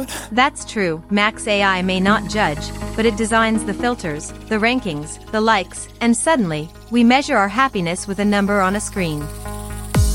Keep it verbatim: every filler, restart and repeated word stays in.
That's true, Max A I may not judge, but it designs the filters, the rankings, the likes, and suddenly, we measure our happiness with a number on a screen.